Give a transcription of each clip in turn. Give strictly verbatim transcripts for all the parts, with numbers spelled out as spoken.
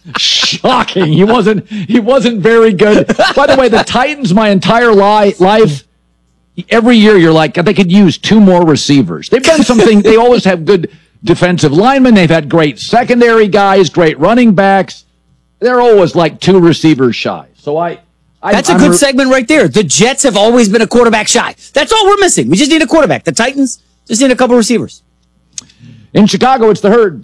Shocking. He wasn't he wasn't very good. By the way, the Titans, my entire li- life, every year you're like, they could use two more receivers. They've done something. They always have good defensive linemen. They've had great secondary guys, great running backs. They're always like two receivers shy. So I... I That's a I'm good re- segment right there. The Jets have always been a quarterback shy. That's all we're missing. We just need a quarterback. The Titans just need a couple receivers. In Chicago, it's the Herd.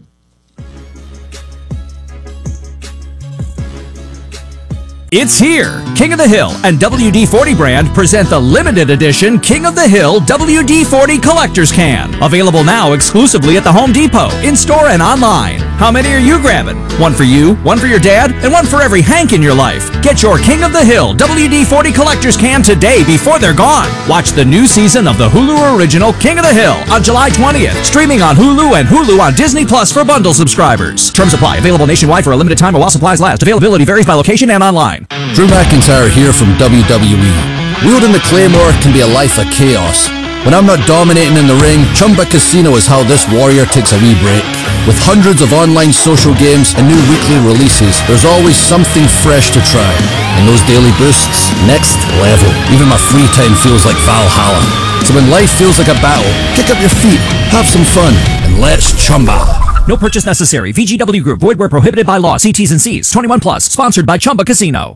It's here. King of the Hill and W D forty brand present the limited edition King of the Hill W D forty Collector's Can. Available now exclusively at the Home Depot, in-store and online. How many are you grabbing? One for you, one for your dad, and one for every Hank in your life. Get your King of the Hill W D forty Collector's Can today before they're gone. Watch the new season of the Hulu original King of the Hill on July twentieth. Streaming on Hulu and Hulu on Disney Plus for bundle subscribers. Terms apply. Available nationwide for a limited time or while supplies last. Availability varies by location and online. Drew McIntyre here from W W E. Wielding the Claymore can be a life of chaos. When I'm not dominating in the ring, Chumba Casino is how this warrior takes a wee break. With hundreds of online social games and new weekly releases, there's always something fresh to try. And those daily boosts, next level. Even my free time feels like Valhalla. So when life feels like a battle, kick up your feet, have some fun, and let's chumba. No purchase necessary. V G W Group. Void where prohibited by law. See T's and C's. twenty-one plus. Sponsored by Chumba Casino.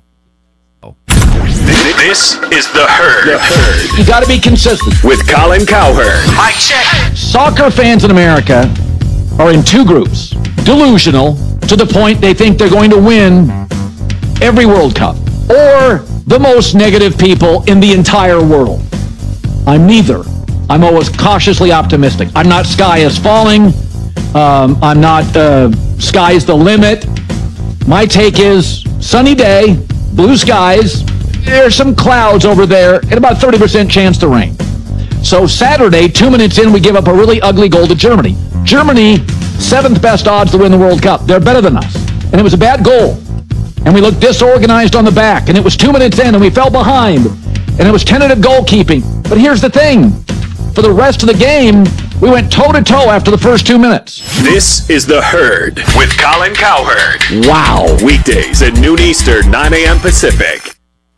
This is The Herd. The Herd. You got to be consistent. With Colin Cowherd. Mic check. Soccer fans in America are in two groups. Delusional to the point they think they're going to win every World Cup. Or the most negative people in the entire world. I'm neither. I'm always cautiously optimistic. I'm not sky is falling. Um, I'm not uh, sky's the limit. My take is sunny day, blue skies. There's some clouds over there and about thirty percent chance to rain. So Saturday, two minutes in, we give up a really ugly goal to Germany. Germany, seventh best odds to win the World Cup. They're better than us. And it was a bad goal. And we looked disorganized on the back. And it was two minutes in and we fell behind. And it was tentative goalkeeping. But here's the thing. For the rest of the game, we went toe-to-toe after the first two minutes. This is The Herd with Colin Cowherd. Wow. Weekdays at noon Eastern, nine a.m. Pacific.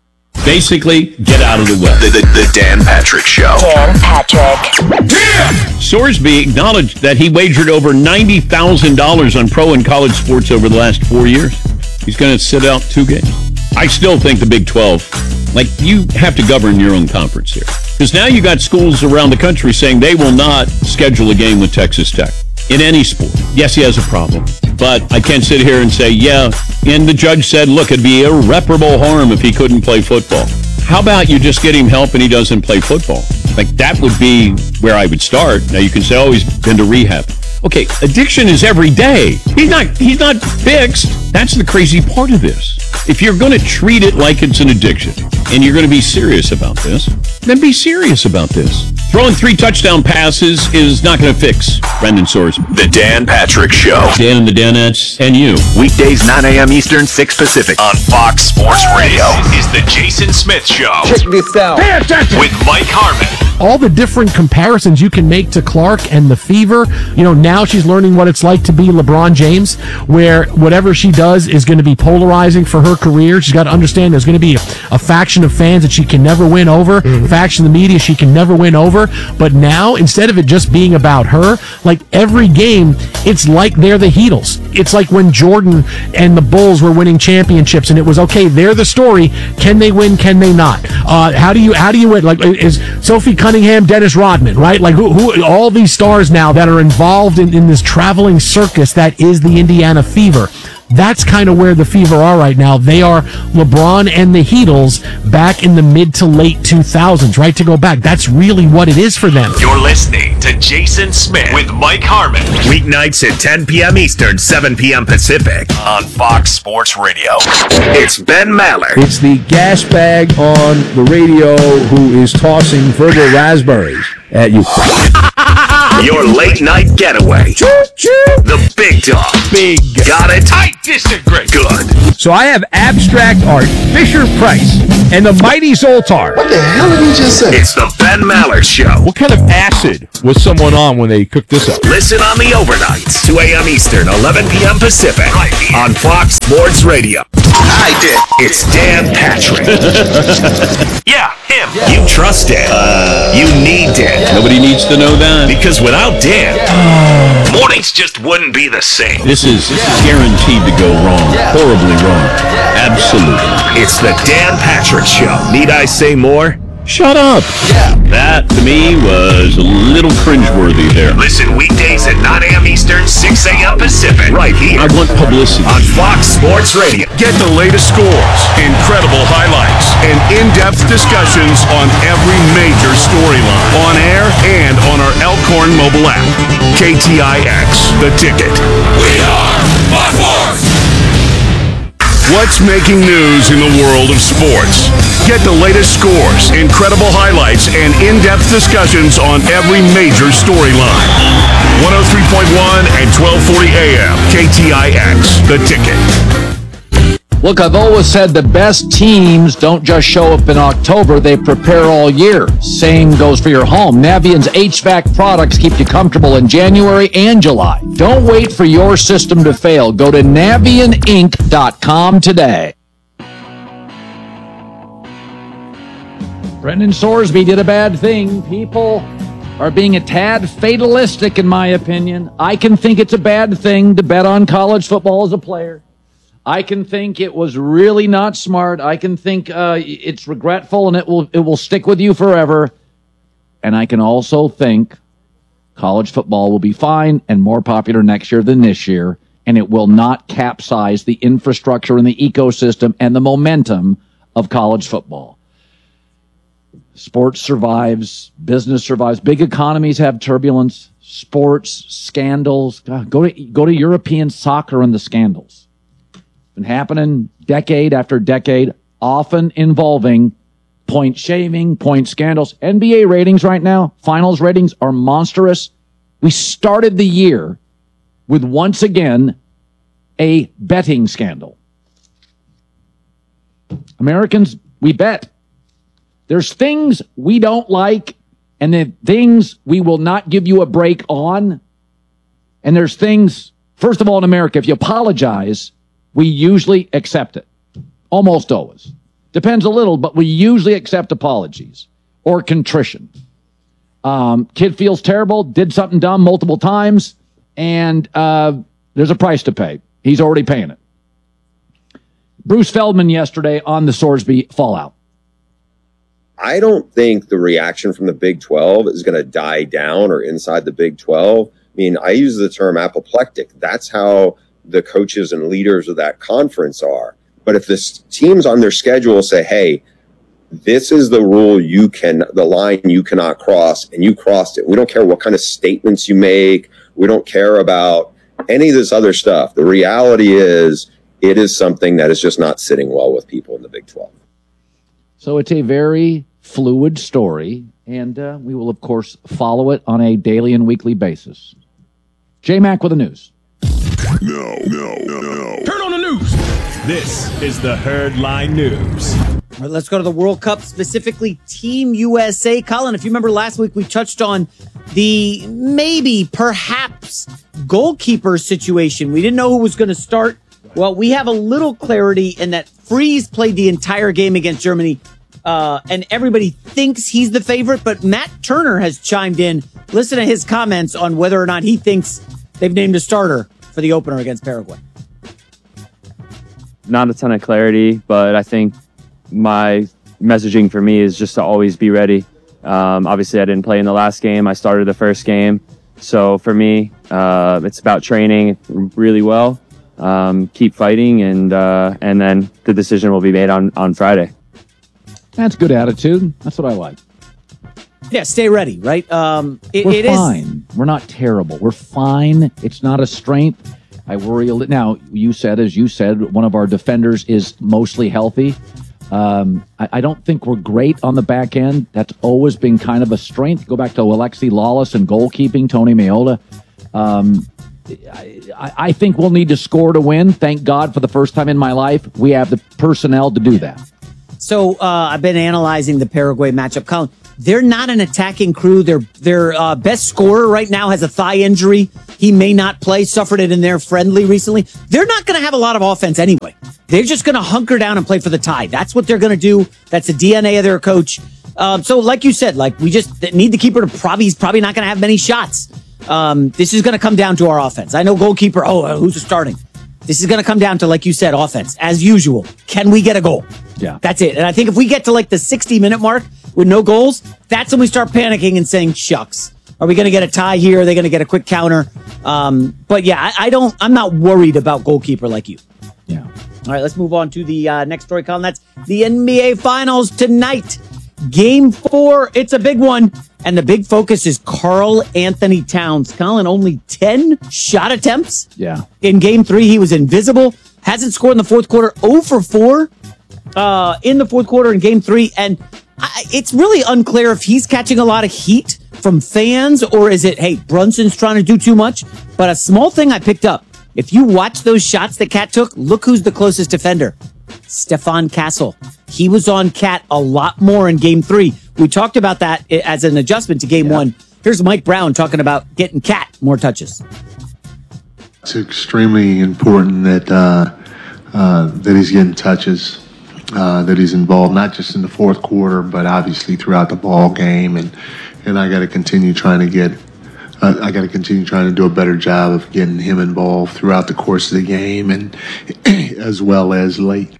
Basically, get out of the way. The, the, the Dan Patrick Show. Dan Patrick. Yeah! Sorsby acknowledged that he wagered over ninety thousand dollars on pro and college sports over the last four years. He's going to sit out two games. I still think the Big twelve, like, you have to govern your own conference here. Because now you got schools around the country saying they will not schedule a game with Texas Tech in any sport. Yes, he has a problem. But I can't sit here and say, yeah, and the judge said, look, it'd be irreparable harm if he couldn't play football. How about you just get him help and he doesn't play football? Like, that would be where I would start. Now, you can say, oh, he's been to rehab. Okay, addiction is every day. He's not, he's not fixed. That's the crazy part of this. If you're going to treat it like it's an addiction and you're going to be serious about this, then be serious about this. Throwing three touchdown passes is not going to fix Brendan Sorsby. The Dan Patrick Show. Dan and the Danettes and you. Weekdays, nine a.m. Eastern, six Pacific. On Fox Sports Radio. This is The Jason Smith Show. Check this out. Pay attention. With Mike Harmon. All the different comparisons you can make to Clark and the Fever. You know, now she's learning what it's like to be LeBron James, where whatever she does is going to be polarizing for her career. She's got to understand there's going to be a, a faction of fans that she can never win over, mm-hmm. faction of the media she can never win over. But now, instead of it just being about her, like every game, it's like they're the Heatles. It's like when Jordan and the Bulls were winning championships, and it was, okay, they're the story. Can they win? Can they not? Uh, how do you how do you win? Like, is Sophie Cunningham, Dennis Rodman, right? Like, who, who all these stars now that are involved in, in this traveling circus that is the Indiana Fever. That's kind of where the Fever are right now. They are LeBron and the Heatles back in the mid to late two thousands, right? To go back. That's really what it is for them. You're listening to Jason Smith with Mike Harmon. Weeknights at ten p.m. Eastern, seven p.m. Pacific on Fox Sports Radio. It's Ben Maller. It's the gas bag on the radio who is tossing verbal raspberries at you. Your late night getaway. Choo, choo. The Big Dog. Big. Got it? I disagree. Good. So I have abstract art, Fisher Price, and the mighty Zoltar. What the hell did he just say? It's the Ben Maller Show. What kind of acid was someone on when they cooked this up? Listen on the overnights, two a.m. Eastern, eleven p.m. Pacific, right here on Fox Sports Radio. I did. It's Dan Patrick. Yeah, him. Yeah. You trust Dan. Uh, you need Dan. Yeah. Nobody needs to know that. Because without Dan, yeah. mornings just wouldn't be the same. This is, this is guaranteed to go wrong. Yeah. Horribly wrong. Yeah. Absolutely. It's the Dan Patrick Show. Need I say more? Shut up. Yeah. That, to me, was a little cringeworthy there. Listen weekdays at nine a.m. Eastern, six a.m. Pacific. Right here. I want publicity. On Fox Sports Radio. Get the latest scores, incredible highlights, and in-depth discussions on every major storyline. On air and on our Elkhorn mobile app. K T I X, The Ticket. We are Fox Sports. What's making news in the world of sports? Get the latest scores, incredible highlights, and in-depth discussions on every major storyline. one oh three point one and twelve forty A M. K T I X, The Ticket. Look, I've always said the best teams don't just show up in October, they prepare all year. Same goes for your home. Navient's H V A C products keep you comfortable in January and July. Don't wait for your system to fail. Go to navient inc dot com today. Brendan Sorsby did a bad thing. People are being a tad fatalistic, in my opinion. I can think it's a bad thing to bet on college football as a player. I can think it was really not smart. I can think uh, it's regretful and it will it will stick with you forever. And I can also think college football will be fine and more popular next year than this year, and it will not capsize the infrastructure and the ecosystem and the momentum of college football. Sports survives, business survives, big economies have turbulence, sports, scandals. God, go to go to European soccer and the scandals. Been happening decade after decade, often involving point shaving, point scandals. N B A ratings right now, finals ratings are monstrous. We started the year with, once again, a betting scandal. Americans, we bet. There's things we don't like, and then things we will not give you a break on. And there's things, first of all, in America, if you apologize, we usually accept it. Almost always. Depends a little, but we usually accept apologies or contrition. Um, kid feels terrible, did something dumb multiple times, and uh, there's a price to pay. He's already paying it. Bruce Feldman yesterday on the Sorsby fallout. I don't think the reaction from the Big twelve is going to die down or inside the Big twelve. I mean, I use the term apoplectic. That's how the coaches and leaders of that conference are. But if the teams on their schedule say, hey, this is the rule you can, the line you cannot cross, and you crossed it. We don't care what kind of statements you make. We don't care about any of this other stuff. The reality is it is something that is just not sitting well with people in the Big twelve. So it's a very fluid story, and uh, we will, of course, follow it on a daily and weekly basis. J-Mac with the news. No, no, no, no. Turn on the news. This is the Herdline News. All right, let's go to the World Cup, specifically Team U S A. Colin, if you remember last week, we touched on the maybe, perhaps, goalkeeper situation. We didn't know who was going to start. Well, we have a little clarity in that Freeze played the entire game against Germany, uh, and everybody thinks he's the favorite, but Matt Turner has chimed in. Listen to his comments on whether or not he thinks they've named a starter for the opener against Paraguay. Not a ton of clarity, but I think my messaging for me is just to always be ready. Um, obviously, I didn't play in the last game. I started the first game. So for me, uh, it's about training really well, um, keep fighting, and uh, and then the decision will be made on, on Friday. That's good attitude. That's what I like. Yeah, stay ready, right? Um, it, We're it fine. Is... We're not terrible. We're fine. It's not a strength. I worry a little. Now, you said, as you said, one of our defenders is mostly healthy. Um, I, I don't think we're great on the back end. That's always been kind of a strength. Go back to Alexi Lawless and goalkeeping, Tony Meola. Um, I, I think we'll need to score to win. Thank God for the first time in my life, we have the personnel to do that. So uh, I've been analyzing the Paraguay matchup. Colin, they're not an attacking crew. Their their uh, best scorer right now has a thigh injury. He may not play, suffered it in their friendly recently. They're not going to have a lot of offense anyway. They're just going to hunker down and play for the tie. That's what they're going to do. That's the D N A of their coach. Um, so like you said, like we just need the keeper to probably, he's probably not going to have many shots. Um, this is going to come down to our offense. I know goalkeeper, oh, uh, who's starting? This is going to come down to, like you said, offense. As usual, can we get a goal? Yeah. That's it. And I think if we get to like the sixty-minute mark with no goals, that's when we start panicking and saying, shucks. Are we going to get a tie here? Are they going to get a quick counter? Um, but yeah, I, I don't, I'm not worried about goalkeeper like you. Yeah. All right, let's move on to the uh, next story, Colin. That's the N B A Finals tonight. Game four, it's a big one. And the big focus is Karl Anthony Towns. Colin, only ten shot attempts. Yeah. In game three, he was invisible. Hasn't scored in the fourth quarter. zero for four uh, in the fourth quarter in game three. And I, it's really unclear if he's catching a lot of heat from fans or is it, hey, Brunson's trying to do too much. But a small thing I picked up. If you watch those shots that Cat took, look who's the closest defender. Stephon Castle. He was on Cat a lot more in game three. We talked about that as an adjustment to game yeah. one. Here's Mike Brown talking about getting Cat more touches. It's extremely important that uh, uh, that he's getting touches, uh, that he's involved, not just in the fourth quarter, but obviously throughout the ball game. And, and I got to continue trying to get Uh, I got to continue trying to do a better job of getting him involved throughout the course of the game and as well as late.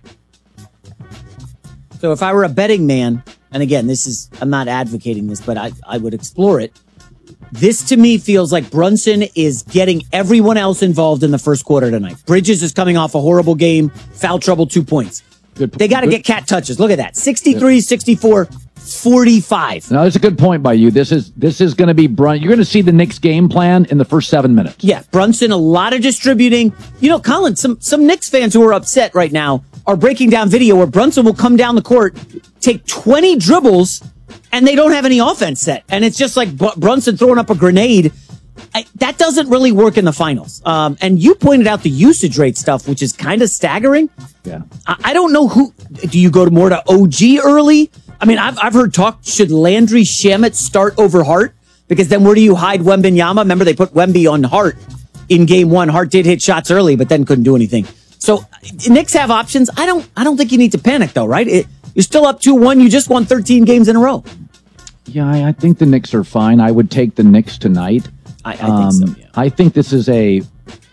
So if I were a betting man, and again, this is, I'm not advocating this, but I, I would explore it. This to me feels like Brunson is getting everyone else involved in the first quarter tonight. Bridges is coming off a horrible game, foul trouble, two points. Good, they got to get Cat touches. Look at that. sixty-three, sixty-four, forty-five. No, that's a good point by you. This is this is going to be Brun. You're going to see the Knicks game plan in the first seven minutes. Yeah, Brunson, a lot of distributing. You know, Colin, some some Knicks fans who are upset right now are breaking down video where Brunson will come down the court, take twenty dribbles, and they don't have any offense set. And it's just like Br- Brunson throwing up a grenade. I, that doesn't really work in the finals. Um, and you pointed out the usage rate stuff, which is kind of staggering. Yeah. I, I don't know who. Do you go to more to O G early? I mean, I've I've heard talk, should Landry Shamet start over Hart? Because then where do you hide Wembanyama? Remember, they put Wemby on Hart in game one. Hart did hit shots early, but then couldn't do anything. So Knicks have options. I don't I don't think you need to panic, though, right? It, you're still up two one. You just won thirteen games in a row. Yeah, I, I think the Knicks are fine. I would take the Knicks tonight. I, I think so, yeah. I think this is a...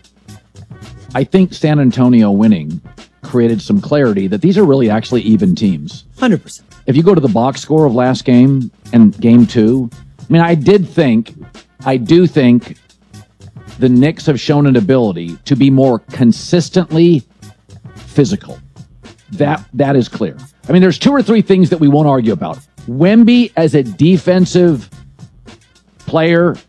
I think San Antonio winning created some clarity that these are really actually even teams. one hundred percent. If you go to the box score of last game and game two, I mean, I did think, I do think the Knicks have shown an ability to be more consistently physical. That That is clear. I mean, there's two or three things that we won't argue about. Wemby as a defensive player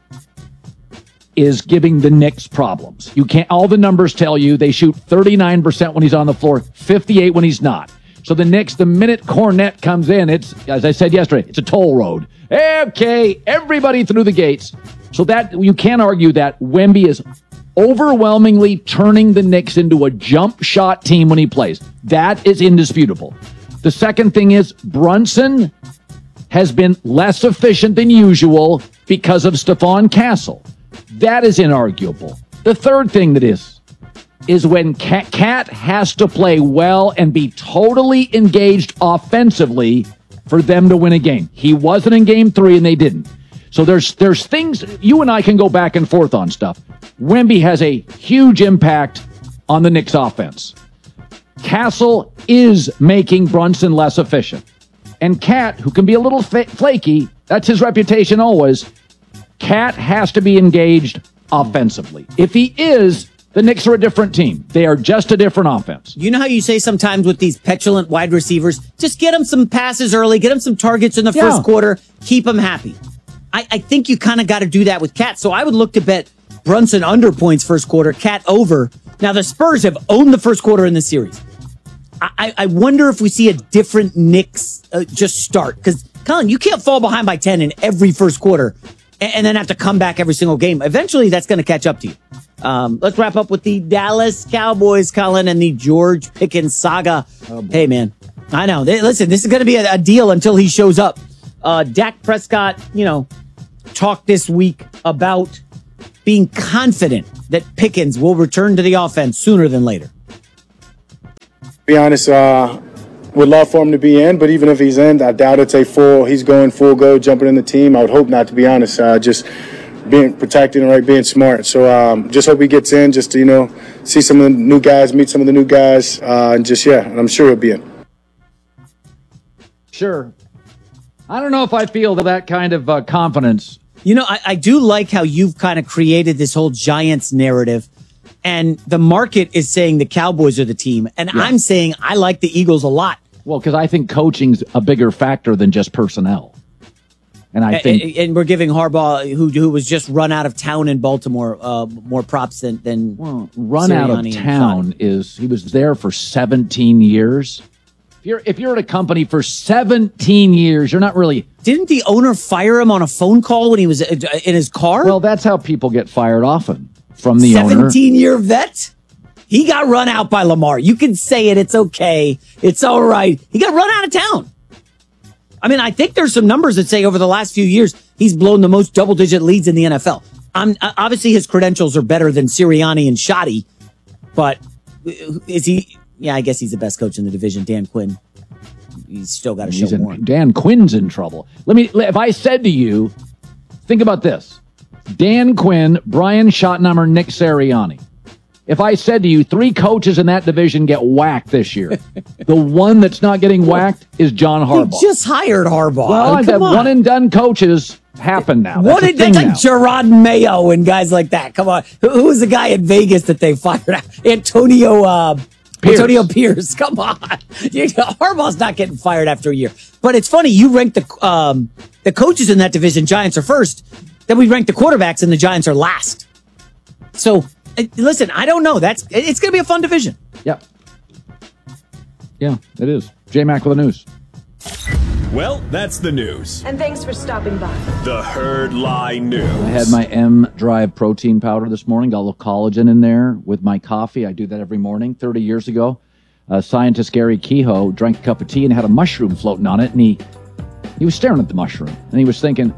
is giving the Knicks problems. You can't, all the numbers tell you they shoot thirty-nine percent when he's on the floor, fifty-eight when he's not. So the Knicks, the minute Cornette comes in, it's, as I said yesterday, it's a toll road. Okay, everybody through the gates. So that, you can't argue that Wemby is overwhelmingly turning the Knicks into a jump shot team when he plays. That is indisputable. The second thing is Brunson has been less efficient than usual because of Stephon Castle. That is inarguable. The third thing that is, is when Cat, Cat has to play well and be totally engaged offensively for them to win a game. He wasn't in game three and they didn't. So there's there's things, you and I can go back and forth on stuff. Wemby has a huge impact on the Knicks offense. Castle is making Brunson less efficient. And Cat, who can be a little fa- flaky, that's his reputation always, Cat has to be engaged offensively. If he is, the Knicks are a different team. They are just a different offense. You know how you say sometimes with these petulant wide receivers, just get them some passes early, get them some targets in the Yeah. first quarter, keep them happy. I, I think you kind of got to do that with Cat. So I would look to bet Brunson under points first quarter, Cat over. Now, the Spurs have owned the first quarter in this series. I, I wonder if we see a different Knicks uh, just start. Because, Colin, you can't fall behind by ten in every first quarter and, and then have to come back every single game. Eventually, that's going to catch up to you. Um, let's wrap up with the Dallas Cowboys, Colin, and the George Pickens saga. Oh, hey, man, I know. They, listen, this is going to be a, a deal until he shows up. Uh, Dak Prescott, you know, talked this week about being confident that Pickens will return to the offense sooner than later. Be honest, uh, would love for him to be in, but even if he's in, I doubt it's a full, he's going full go, jumping in the team. I would hope not, to be honest. Uh, just being protecting and right, being smart. So um, just hope he gets in, just to, you know, see some of the new guys, meet some of the new guys, uh, and just, yeah, and I'm sure he'll be in. Sure. I don't know if I feel that kind of uh, confidence. You know, I, I do like how you've kind of created this whole Giants narrative, and the market is saying the Cowboys are the team, and yeah. I'm saying I like the Eagles a lot. Well, because I think coaching's a bigger factor than just personnel. And I think, and, and we're giving Harbaugh, who who was just run out of town in Baltimore, uh, more props than than well, run out of town is he was there for seventeen years. If you're if you're at a company for seventeen years, you're not really. Didn't the owner fire him on a phone call when he was in his car? Well, that's how people get fired often from the owner. seventeen-year vet. He got run out by Lamar. You can say it. It's okay. It's all right. He got run out of town. I mean, I think there's some numbers that say over the last few years, he's blown the most double-digit leads in the N F L. I'm, obviously, his credentials are better than Sirianni and Shoddy, but is he... Yeah, I guess he's the best coach in the division, Dan Quinn. He's still got to show in, more. Dan Quinn's in trouble. Let me... If I said to you, think about this. Dan Quinn, Brian Schottenheimer, Nick Sirianni. If I said to you, three coaches in that division get whacked this year, the one that's not getting whacked is John Harbaugh. He just hired Harbaugh. Well, Come that on. one and done coaches happen now. What That's, did, that's like Gerard Mayo and guys like that. Come on. Who, who was the guy in Vegas that they fired out? Antonio uh, Pierce. Antonio Pierce. Come on. Harbaugh's not getting fired after a year. But it's funny, you ranked the um, the coaches in that division, Giants are first. Then we ranked the quarterbacks and the Giants are last. So... Listen, I don't know. That's it's going to be a fun division. Yep. Yeah, it is. J-Mac with the news. Well, that's the news. And thanks for stopping by. The Herd Lie News. I had my M Drive protein powder this morning. Got a little collagen in there with my coffee. I do that every morning. thirty years ago, uh, scientist Gary Kehoe drank a cup of tea and had a mushroom floating on it, and he he was staring at the mushroom, and he was thinking,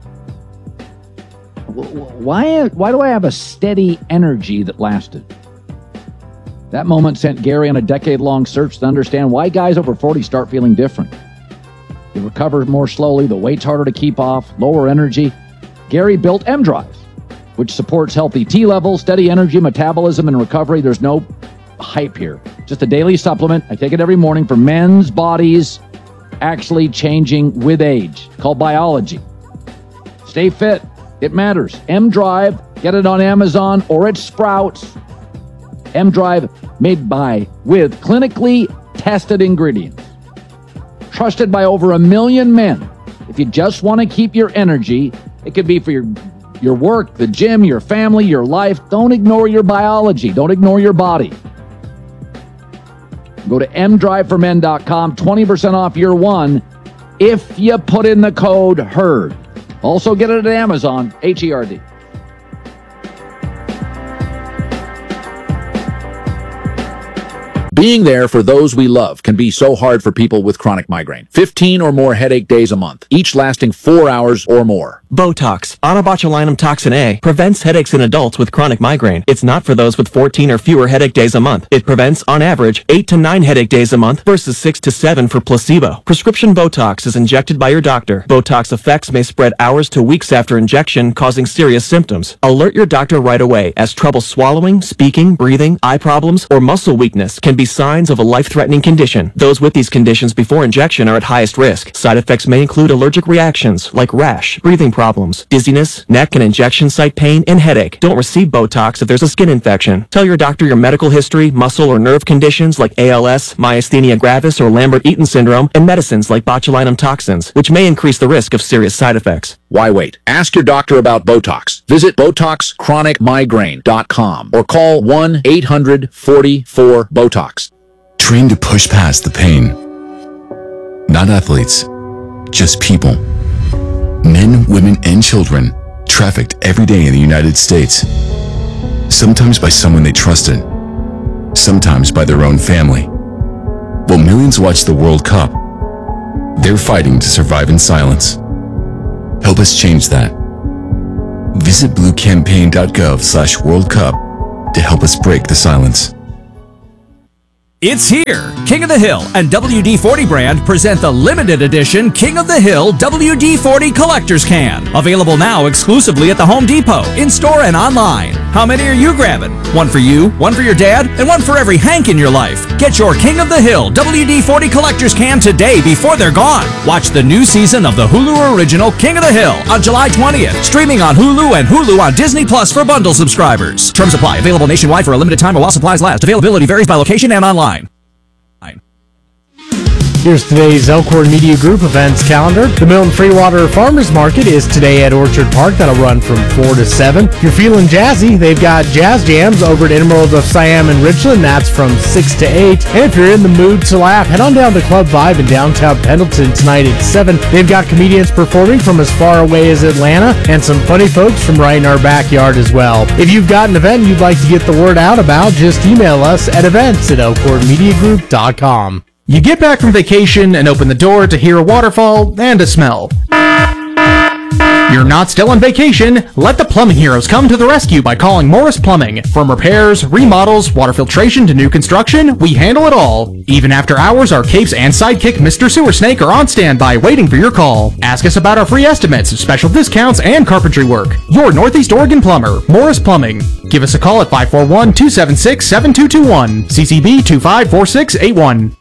Why, why do I have a steady energy that lasted? That moment sent Gary on a decade-long search to understand why guys over forty start feeling different. They recover more slowly, the weight's harder to keep off, lower energy. Gary built M Drive, which supports healthy T levels, steady energy, metabolism, and recovery. There's no hype here. Just a daily supplement. I take it every morning for men's bodies actually changing with age. Called biology. Stay fit. It matters. M Drive, get it on Amazon or at Sprouts. M Drive, made by, with clinically tested ingredients. Trusted by over a million men. If you just want to keep your energy, it could be for your, your work, the gym, your family, your life. Don't ignore your biology. Don't ignore your body. Go to m drive for men dot com, twenty percent off year one if you put in the code HERD. Also get it at Amazon, H E R D. Being there for those we love can be so hard for people with chronic migraine. fifteen or more headache days a month, each lasting four hours or more. Botox, onabotulinum toxin A, prevents headaches in adults with chronic migraine. It's not for those with fourteen or fewer headache days a month. It prevents, on average, eight to nine headache days a month versus six to seven for placebo. Prescription Botox is injected by your doctor. Botox effects may spread hours to weeks after injection, causing serious symptoms. Alert your doctor right away, as trouble swallowing, speaking, breathing, eye problems, or muscle weakness can be signs of a life-threatening condition. Those with these conditions before injection are at highest risk. Side effects may include allergic reactions like rash, breathing problems, dizziness, neck and injection site pain, and headache. Don't receive Botox if there's a skin infection. Tell your doctor your medical history, muscle or nerve conditions like A L S, myasthenia gravis, or Lambert-Eaton syndrome, and medicines like botulinum toxins, which may increase the risk of serious side effects. Why wait? Ask your doctor about Botox. Visit Botox Chronic Migraine dot com or call one eight hundred forty-four BOTOX. Train to push past the pain. Not athletes, just people. Men, women, and children trafficked every day in the United States. sometimes by someone they trusted, sometimes by their own family. While millions watch the World Cup, they're fighting to survive in silence. Help us change that. Visit bluecampaign.gov slash World Cup to help us break the silence. It's here! King of the Hill and W D forty brand present the limited edition King of the Hill W D forty Collector's Can. Available now exclusively at the Home Depot, in-store and online. How many are you grabbing? One for you, one for your dad, and one for every Hank in your life. Get your King of the Hill W D forty Collector's Can today before they're gone. Watch the new season of the Hulu original King of the Hill on July twentieth. Streaming on Hulu and Hulu on Disney Plus for bundle subscribers. Terms apply. Available nationwide for a limited time while supplies last. Availability varies by location and online. Here's today's Elkhorn Media Group events calendar. The Milton Freewater Farmers Market is today at Orchard Park. That'll run from four to seven. If you're feeling jazzy, they've got jazz jams over at Emerald of Siam in Richland. That's from six to eight. And if you're in the mood to laugh, head on down to Club Vibe in downtown Pendleton tonight at seven. They've got comedians performing from as far away as Atlanta and some funny folks from right in our backyard as well. If you've got an event you'd like to get the word out about, just email us at events at elkhorn media group dot com. You get back from vacation and open the door to hear a waterfall and a smell. You're not still on vacation. Let the plumbing heroes come to the rescue by calling Morris Plumbing. From repairs, remodels, water filtration to new construction, we handle it all. Even after hours, our capes and sidekick Mister Sewer Snake are on standby waiting for your call. Ask us about our free estimates, special discounts, and carpentry work. Your Northeast Oregon plumber, Morris Plumbing. Give us a call at five four one, two seven six, seven two two one, C C B two five four six eight one.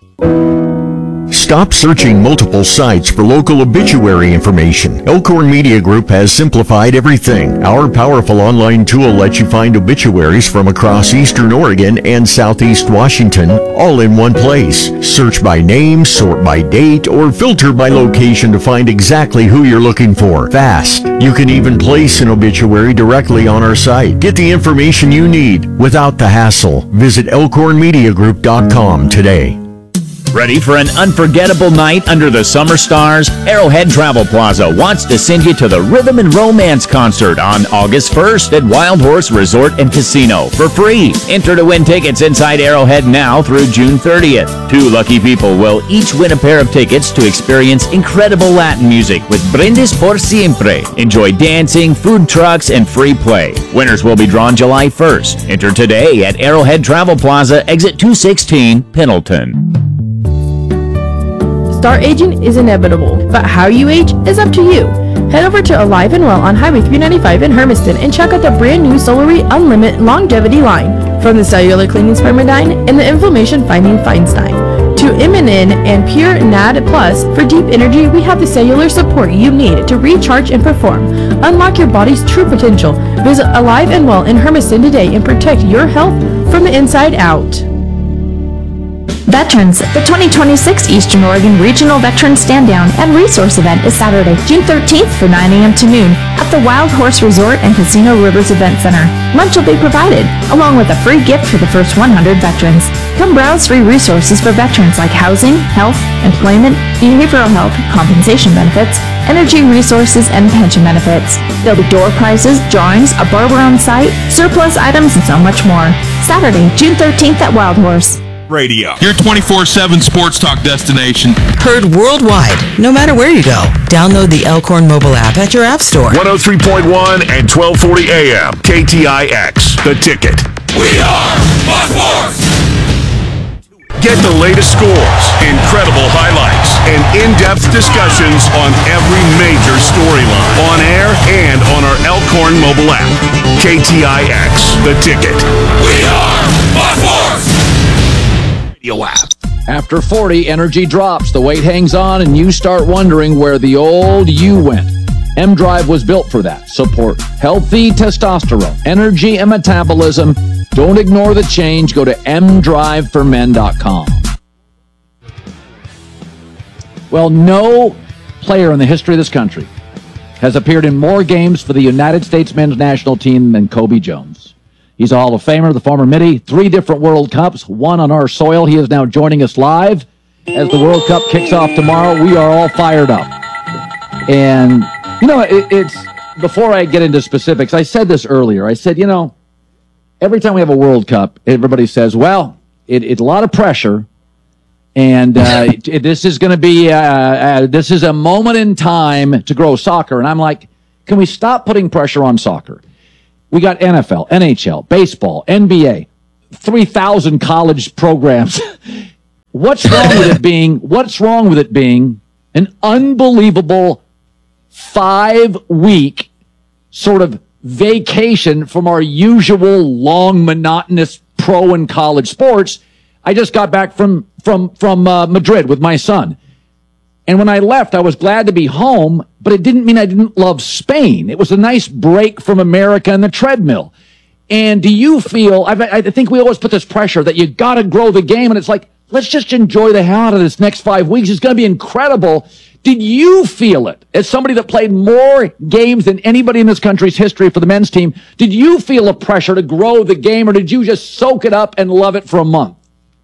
Stop searching multiple sites for local obituary information. Elkhorn Media Group has simplified everything. Our powerful online tool lets you find obituaries from across Eastern Oregon and Southeast Washington, all in one place. Search by name, sort by date, or filter by location to find exactly who you're looking for. Fast. You can even place an obituary directly on our site. Get the information you need without the hassle. Visit elkhorn media group dot com today. Ready for an unforgettable night under the summer stars? Arrowhead Travel Plaza wants to send you to the Rhythm and Romance concert on August first at Wild Horse Resort and Casino for free. Enter to win tickets inside Arrowhead now through June thirtieth. Two lucky people will each win a pair of tickets to experience incredible Latin music with Brindis por Siempre. Enjoy dancing, food trucks, and free play. Winners will be drawn July first. Enter today at Arrowhead Travel Plaza, exit two sixteen, Pendleton. Star aging is inevitable, but how you age is up to you. Head over to Alive and Well on Highway three ninety-five in Hermiston and check out the brand new Solary Unlimited Longevity line. From the cellular cleaning Spermidine and the inflammation fighting Feinstein to Immunin and Pure N A D Plus for deep energy, we have the cellular support you need to recharge and perform. Unlock your body's true potential. Visit Alive and Well in Hermiston today and protect your health from the inside out. Veterans, the twenty twenty-six Eastern Oregon Regional Veterans Stand Down and Resource Event is Saturday, June thirteenth from nine a.m. to noon at the Wild Horse Resort and Casino Rivers Event Center. Lunch will be provided, along with a free gift for the first one hundred veterans. Come browse free resources for veterans like housing, health, employment, behavioral health, compensation benefits, energy resources, and pension benefits. There'll be door prizes, drawings, a barber on site, surplus items, and so much more. Saturday, June thirteenth at Wild Horse. Radio. Your twenty-four seven sports talk destination. Heard worldwide, no matter where you go. Download the Elkhorn mobile app at your app store. one oh three point one and twelve forty A M. K T I X. The Ticket. We are Fox Sports. Get the latest scores, incredible highlights, and in-depth discussions on every major storyline. On air and on our Elkhorn mobile app. K T I X. The Ticket. We are Fox Sports. After forty, energy drops, the weight hangs on, and you start wondering where the old you went. M-Drive was built for that. Support healthy testosterone, energy, and metabolism. Don't ignore the change. Go to m drive for men dot com. Well, no player in the history of this country has appeared in more games for the United States men's national team than Kobe Jones. He's a Hall of Famer, the former Mitty, three different World Cups, one on our soil. He is now joining us live as the World Cup kicks off tomorrow. We are all fired up. And, you know, it, it's, before I get into specifics, I said this earlier. I said, you know, every time we have a World Cup, everybody says, well, it, it's a lot of pressure, and uh, it, this is going to be, uh, uh, this is a moment in time to grow soccer. And I'm like, can we stop putting pressure on soccer? We got N F L, N H L, baseball, N B A, three thousand college programs. What's wrong with it being, what's wrong with it being an unbelievable five-week sort of vacation from our usual long, monotonous pro and college sports? I just got back from from from uh, Madrid with my son. And when I left, I was glad to be home, but it didn't mean I didn't love Spain. It was a nice break from America and the treadmill. And do you feel, I, I think we always put this pressure that you got to grow the game, and it's like, let's just enjoy the hell out of this next five weeks. It's going to be incredible. Did you feel it, as somebody that played more games than anybody in this country's history for the men's team? Did you feel a pressure to grow the game, or did you just soak it up and love it for a month?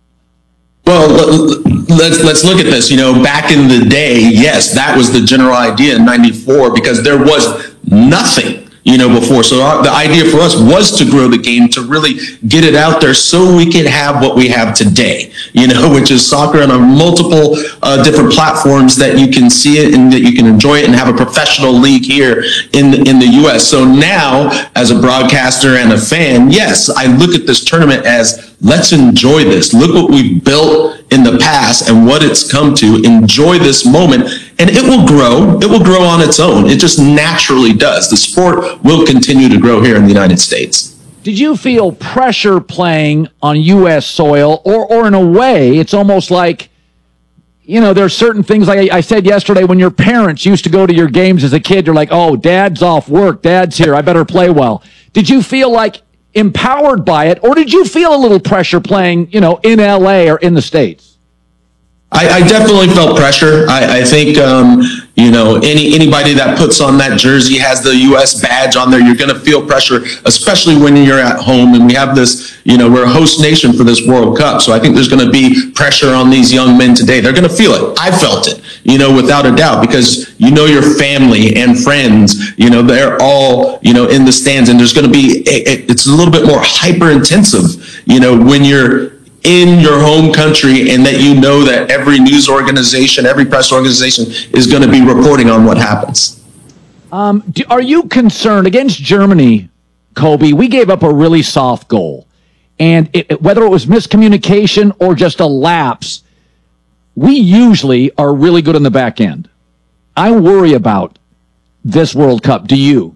Well, let's let's look at this. You know, back in the day, yes, that was the general idea in ninety-four, because there was nothing, you know, before. So our, the idea for us was to grow the game, to really get it out there so we could have what we have today, you know, which is soccer on multiple uh, different platforms that you can see it and that you can enjoy it and have a professional league here in the, in the U S. So now, as a broadcaster and a fan, yes, I look at this tournament as, let's enjoy this. Look what we've built in the past and what it's come to. Enjoy this moment, and it will grow. It will grow on its own. It just naturally does. The sport will continue to grow here in the United States. Did you feel pressure playing on U S soil, or, or in a way, it's almost like, you know, there are certain things, like I said yesterday, when your parents used to go to your games as a kid, you're like, oh, dad's off work, dad's here, I better play well. Did you feel like empowered by it, or did you feel a little pressure playing, you know, in L A or in the States? I, I definitely felt pressure. I, I think, um, you know, any anybody that puts on that jersey, has the U S badge on there, you're going to feel pressure, especially when you're at home. And we have this, you know, we're a host nation for this World Cup. So I think there's going to be pressure on these young men today. They're going to feel it. I felt it, you know, without a doubt, because, you know, your family and friends, you know, they're all, you know, in the stands, and there's going to be, it, it's a little bit more hyper intensive, you know, when you're in your home country, and that you know that every news organization, every press organization is going to be reporting on what happens. Um, do, are you concerned against Germany, Kobe? We gave up a really soft goal, and it, it, whether it was miscommunication or just a lapse, we usually are really good on the back end. I worry about this World Cup. Do you?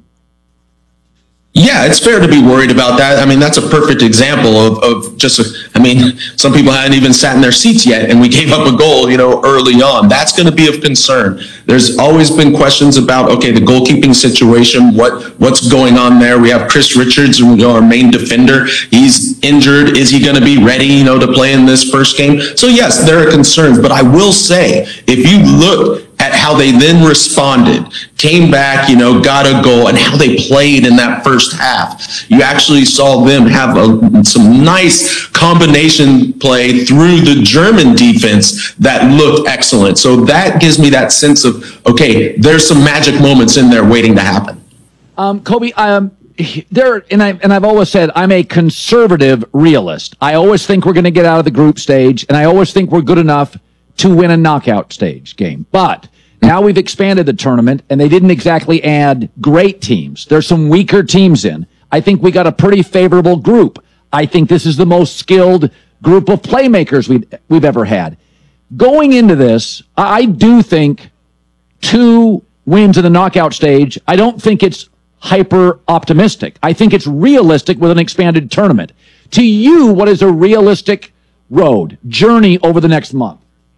Yeah, it's fair to be worried about that. I mean, that's a perfect example of, of just, a, I mean, some people hadn't even sat in their seats yet, and we gave up a goal, you know, early on. That's going to be of concern. There's always been questions about, okay, the goalkeeping situation, what what's going on there. We have Chris Richards, you know, our main defender. He's injured. Is he going to be ready, you know, to play in this first game? So, yes, there are concerns. But I will say, if you look at how they then responded, came back, you know, got a goal, and how they played in that first half, you actually saw them have a, some nice combination play through the German defense that looked excellent. So that gives me that sense of, okay, there's some magic moments in there waiting to happen. Um, Kobe, um, there, and I and I've always said I'm a conservative realist. I always think we're going to get out of the group stage, and I always think we're good enough to win a knockout stage game. But now we've expanded the tournament, and they didn't exactly add great teams. There's some weaker teams in. I think we got a pretty favorable group. I think this is the most skilled group of playmakers we've, we've ever had. Going into this, I do think two wins in the knockout stage, I don't think it's hyper optimistic. I think it's realistic with an expanded tournament. To you, what is a realistic road, journey over the next month?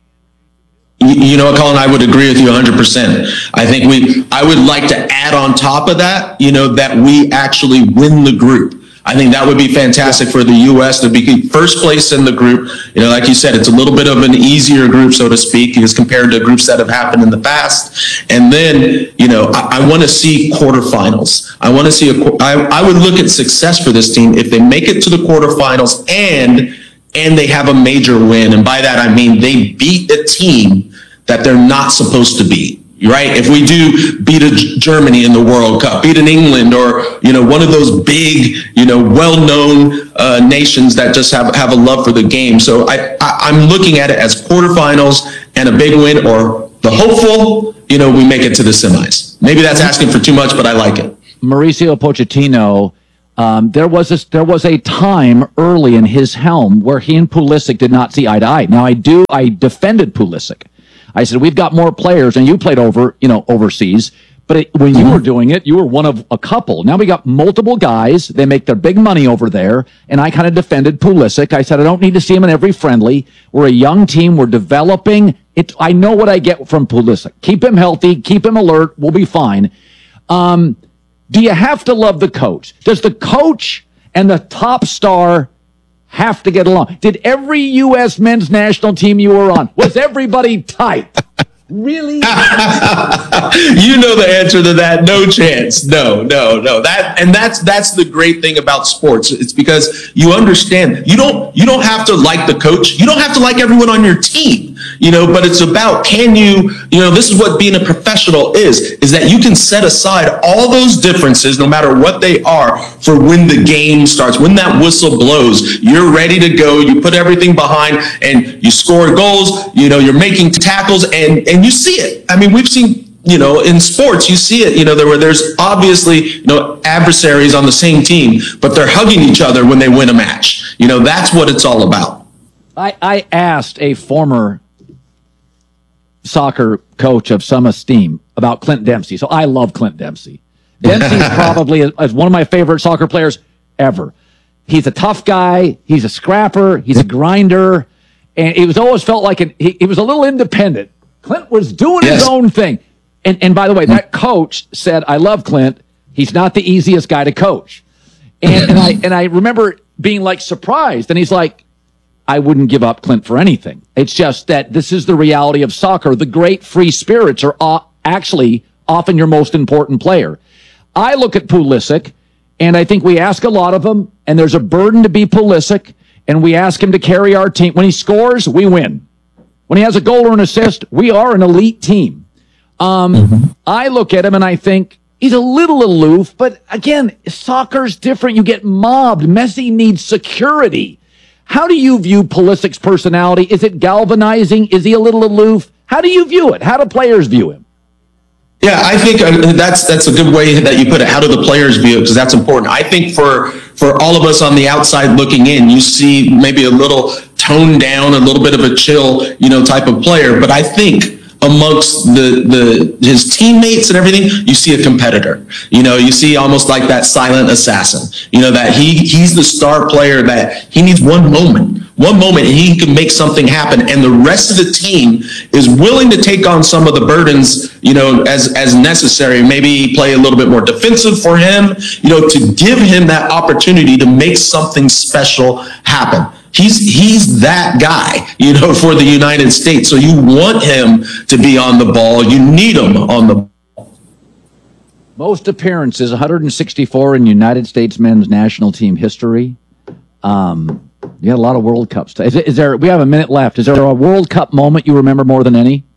You know what, Colin, I would agree with you one hundred percent. I think we, I would like to add on top of that, you know, that we actually win the group. I think that would be fantastic for the U S to be first place in the group. You know, like you said, it's a little bit of an easier group, so to speak, as compared to groups that have happened in the past. And then, you know, I, I want to see quarterfinals. I want to see, a, I, I would look at success for this team if they make it to the quarterfinals and and they have a major win. And by that, I mean they beat a team that they're not supposed to beat. right? If we do beat a G- Germany in the World Cup, beat an England, or, you know, one of those big, you know, well-known uh, nations that just have, have a love for the game. So I, I, I'm looking at it as quarterfinals and a big win, or the hopeful, you know, we make it to the semis. Maybe that's asking for too much, but I like it. Mauricio Pochettino, um, there was a, there was a time early in his helm where he and Pulisic did not see eye to eye. Now I do, I defended Pulisic. I said, we've got more players, and you played over, you know, overseas. But it, when you were doing it, you were one of a couple. Now we got multiple guys. They make their big money over there. And I kind of defended Pulisic. I said, I don't need to see him in every friendly. We're a young team. We're developing. It, I know what I get from Pulisic. Keep him healthy. Keep him alert. We'll be fine. Um, do you have to love the coach? Does the coach and the top star have to get along? Did every U S men's national team you were on, was everybody tight? Really? You know the answer to that. No chance. No, no, no. That and that's that's the great thing about sports. It's because you understand you don't you don't have to like the coach. You don't have to like everyone on your team. You know, but it's about, can you, you know, this is what being a professional is, is that you can set aside all those differences, no matter what they are, for when the game starts, when that whistle blows, you're ready to go, you put everything behind, and you score goals, you know, you're making tackles, and, and you see it. I mean, we've seen, you know, in sports, you see it, you know, there where there's obviously, you know, adversaries on the same team, but they're hugging each other when they win a match. You know, that's what it's all about. I, I asked a former soccer coach of some esteem about Clint Dempsey. So I love Clint Dempsey. Dempsey's probably is one of my favorite soccer players ever. He's a tough guy. He's a scrapper. He's a grinder. And it was always felt like an, he, he was a little independent. Clint was doing yes. his own thing. And, and by the way, that coach said, I love Clint. He's not the easiest guy to coach. And, and I, and I remember being like surprised. And he's like, I wouldn't give up Clint for anything. It's just that this is the reality of soccer. The great free spirits are uh, actually often your most important player. I look at Pulisic, and I think we ask a lot of him, and there's a burden to be Pulisic, and we ask him to carry our team. When he scores, we win. When he has a goal or an assist, we are an elite team. Um, mm-hmm. I look at him, and I think he's a little aloof, but again, soccer's different. You get mobbed. Messi needs security. How do you view Pulisic's personality? Is it galvanizing? Is he a little aloof? How do you view it? How do players view him? Yeah, I think uh, that's that's a good way that you put it. How do the players view it? Because that's important. I think for for all of us on the outside looking in, you see maybe a little toned down, a little bit of a chill, you know, type of player. But I think amongst the, the his teammates and everything, you see a competitor. You know, you see almost like that silent assassin. You know, that he he's the star player, that he needs one moment. One moment and he can make something happen, and the rest of the team is willing to take on some of the burdens, you know, as as necessary. Maybe play a little bit more defensive for him, you know, to give him that opportunity to make something special happen. He's he's that guy, you know, for the United States. So you want him to be on the ball. You need him on the ball. Most appearances, one hundred sixty-four in United States men's national team history. Um, you had a lot of World Cups. Is, is there? We have a minute left. Is there a World Cup moment you remember more than any?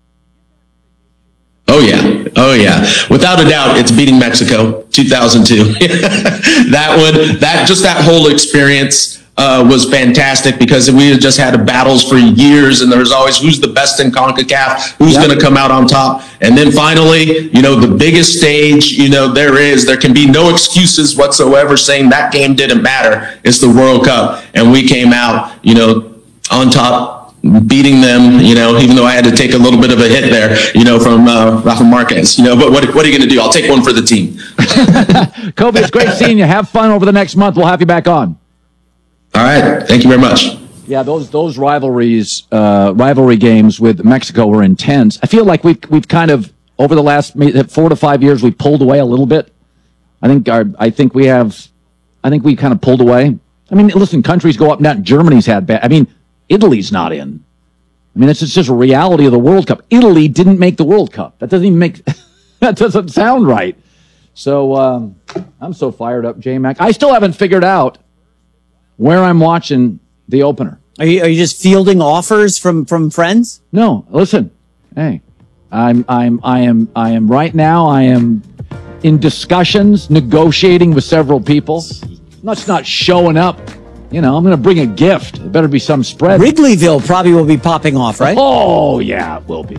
Oh yeah, oh yeah. Without a doubt, it's beating Mexico, two thousand two. That one, that just that whole experience. Uh, was fantastic because we had just had battles for years, and there was always who's the best in CONCACAF, who's yep. going to come out on top. And then finally, you know, the biggest stage, you know, there is, there can be no excuses whatsoever saying that game didn't matter. It's the World Cup. And we came out, you know, on top, beating them, you know, even though I had to take a little bit of a hit there, you know, from uh, Rafa Marquez, you know, but what, what are you going to do? I'll take one for the team. Kobe, it's great seeing you. Have fun over the next month. We'll have you back on. All right. Thank you very much. Yeah, those those rivalries, uh, rivalry games with Mexico were intense. I feel like we've we've kind of over the last four to five years we pulled away a little bit. I think our I think we have, I think we kind of pulled away. I mean, listen, countries go up and down. Germany's had bad. I mean, Italy's not in. I mean, it's just, just a reality of the World Cup. Italy didn't make the World Cup. That doesn't even make. That doesn't sound right. So um, I'm so fired up, J-Mac. I still haven't figured out where I'm watching the opener. Are you, are you just fielding offers from, from friends? No, listen. Hey, I'm, I'm, I am, I am right now, I am in discussions, negotiating with several people. I'm not, not showing up. You know, I'm going to bring a gift. It better be some spread. Wrigleyville probably will be popping off, right? Oh, yeah, it will be.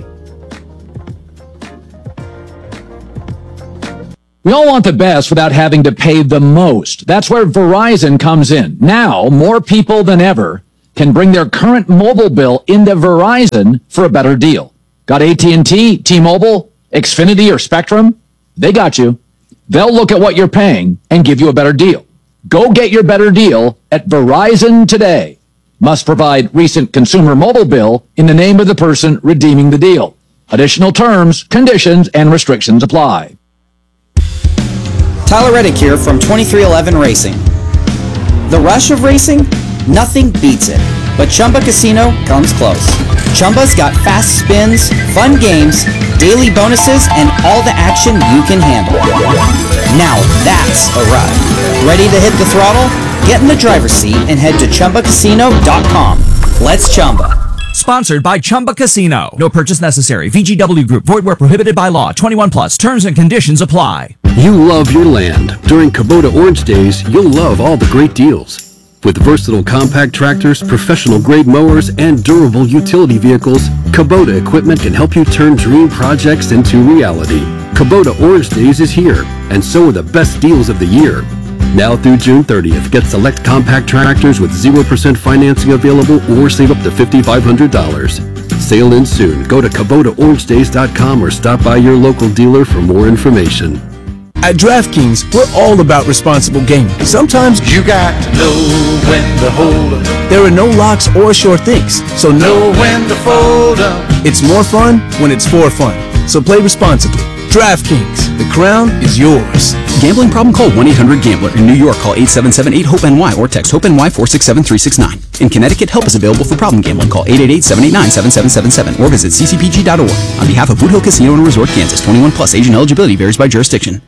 We all want the best without having to pay the most. That's where Verizon comes in. Now, more people than ever can bring their current mobile bill into Verizon for a better deal. Got A T and T, T-Mobile, Xfinity, or Spectrum? They got you. They'll look at what you're paying and give you a better deal. Go get your better deal at Verizon today. Must provide recent consumer mobile bill in the name of the person redeeming the deal. Additional terms, conditions, and restrictions apply. Tyler Reddick here from twenty-three eleven Racing. The rush of racing? Nothing beats it. But Chumba Casino comes close. Chumba's got fast spins, fun games, daily bonuses, and all the action you can handle. Now that's a ride. Ready to hit the throttle? Get in the driver's seat and head to Chumba Casino dot com. Let's Chumba. Sponsored by Chumba Casino. No purchase necessary. V G W Group. Void where prohibited by law. twenty-one plus. Terms and conditions apply. You love your land. During Kubota Orange Days, you'll love all the great deals. With versatile compact tractors, professional-grade mowers, and durable utility vehicles, Kubota equipment can help you turn dream projects into reality. Kubota Orange Days is here, and so are the best deals of the year. Now through June thirtieth, get select compact tractors with zero percent financing available or save up to five thousand five hundred dollars. Sale ends soon. Go to Kubota Orange Days dot com or stop by your local dealer for more information. At DraftKings, we're all about responsible gaming. Sometimes you got to know when to hold up. There are no locks or sure things, so know when to fold up. It's more fun when it's for fun, so play responsibly. DraftKings, the crown is yours. Gambling problem? Call one eight hundred gambler. In New York, call eight seven seven eight hope N Y or text HOPE-NY four six seven three six nine. In Connecticut, help is available for problem gambling. Call eight eight eight seven eight nine seven seven seven seven or visit c c p g dot org. On behalf of Boot Hill Casino and Resort, Kansas, twenty-one plus, age and eligibility varies by jurisdiction.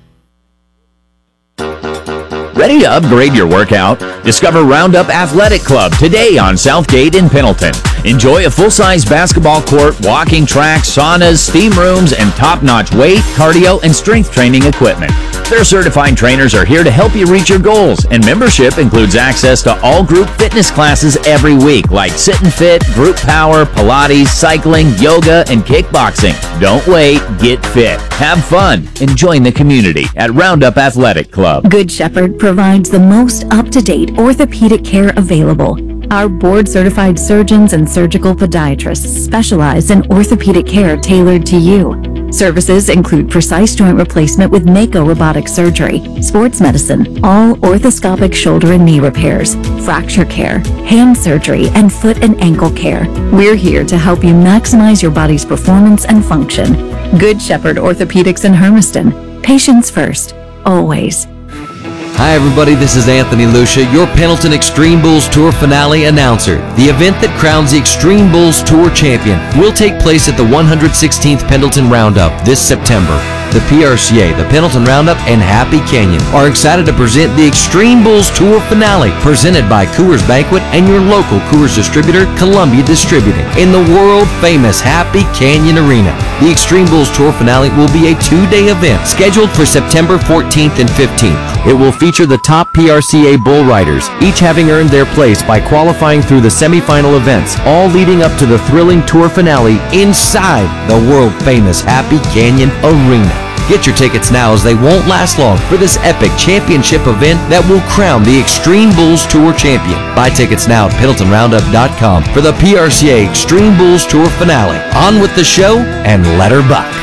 Ready to upgrade your workout? Discover Roundup Athletic Club today on Southgate in Pendleton. Enjoy a full-size basketball court, walking track, saunas, steam rooms, and top-notch weight, cardio, and strength training equipment. Their certified trainers are here to help you reach your goals, and membership includes access to all group fitness classes every week, like Sit and Fit, Group Power, Pilates, cycling, yoga, and kickboxing. Don't wait, get fit, have fun, and join the community at Roundup Athletic Club. Good Shepherd provides the most up-to-date orthopedic care available. Our board-certified surgeons and surgical podiatrists specialize in orthopedic care tailored to you. Services include precise joint replacement with Mako robotic surgery, sports medicine, all orthoscopic shoulder and knee repairs, fracture care, hand surgery, and foot and ankle care. We're here to help you maximize your body's performance and function. Good Shepherd Orthopedics in Hermiston. Patients first, always. Hi everybody, this is Anthony Lucia, your Pendleton Extreme Bulls Tour finale announcer. The event that crowns the Extreme Bulls Tour champion will take place at the one hundred sixteenth Pendleton Roundup this September. The P R C A, the Pendleton Roundup, and Happy Canyon are excited to present the Extreme Bulls Tour finale, presented by Coors Banquet and your local Coors distributor, Columbia Distributing, in the world-famous Happy Canyon Arena. The Extreme Bulls Tour finale will be a two-day event scheduled for September fourteenth and fifteenth. It will feature the top P R C A bull riders, each having earned their place by qualifying through the semifinal events, all leading up to the thrilling tour finale inside the world-famous Happy Canyon Arena. Get your tickets now, as they won't last long for this epic championship event that will crown the Extreme Bulls Tour champion. Buy tickets now at Pendleton Roundup dot com for the P R C A Extreme Bulls Tour finale. On with the show, and let her buck.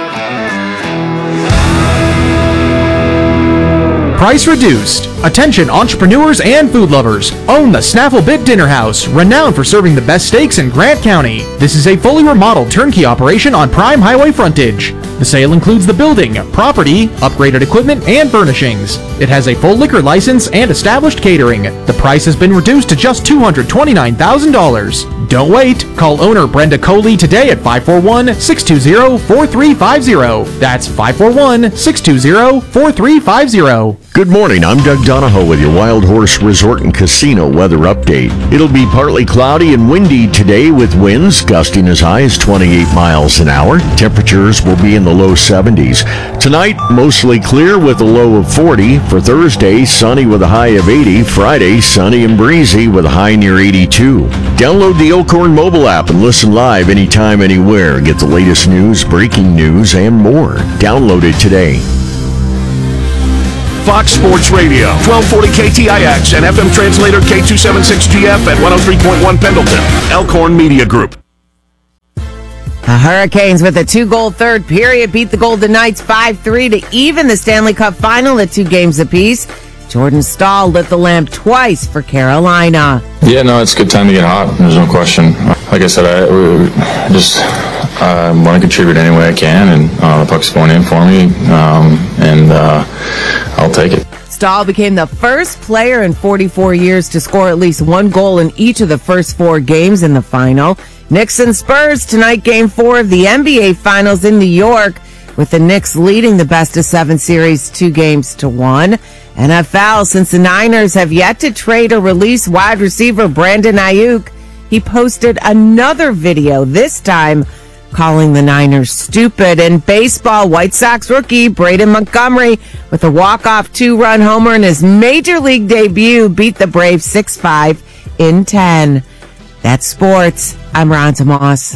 Price reduced. Attention entrepreneurs and food lovers. Own the Snaffle Bit Dinner House, renowned for serving the best steaks in Grant County. This is a fully remodeled turnkey operation on prime highway frontage. The sale includes the building, property, upgraded equipment, and furnishings. It has a full liquor license and established catering. The price has been reduced to just two hundred twenty-nine thousand dollars. Don't wait. Call owner Brenda Coley today at five four one, six two zero, four three five zero. That's five four one, six two zero, four three five zero. Good morning, I'm Doug Donahoe with your Wild Horse Resort and Casino weather update. It'll be partly cloudy and windy today with winds gusting as high as twenty-eight miles an hour. Temperatures will be in the low seventies. Tonight, mostly clear with a low of forty. For Thursday, sunny with a high of eighty. Friday, sunny and breezy with a high near eighty-two. Download the Elkhorn mobile app and listen live anytime, anywhere. Get the latest news, breaking news, and more. Download it today. Fox Sports Radio, twelve forty K T I X and F M translator K two seventy-six G F at one oh three point one Pendleton. Elkhorn Media Group. The Hurricanes with a two-goal third period beat the Golden Knights five three to even the Stanley Cup final at two games apiece. Jordan Stahl lit the lamp twice for Carolina. Yeah, no, it's a good time to get hot. There's no question. Like I said, I we just uh, want to contribute any way I can, and uh, the puck's going in for me, um, and uh, I'll take it. Stahl became the first player in forty-four years to score at least one goal in each of the first four games in the final. Knicks and Spurs tonight, game four of the N B A Finals in New York, with the Knicks leading the best-of-seven series two games to one. N F L, since the Niners have yet to trade or release wide receiver Brandon Ayuk, he posted another video, this time calling the Niners stupid. In baseball, White Sox rookie Braden Montgomery, with a walk-off two-run homer in his major league debut, beat the Braves six five in ten. That's sports. I'm Ron Tomas.